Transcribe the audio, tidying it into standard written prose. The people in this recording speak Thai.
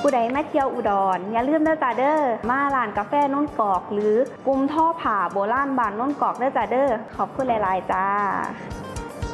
ผู้ใดมาเที่ยวอุดรอย่าลืมเด้อจ้าเด้อมาร้านกาแฟโน่นกอกหรือกลุ่มท่อผ่าโบราณบ้านโน่นกอกเด้อจ้าเด้อขอบคุณหลายๆจ้า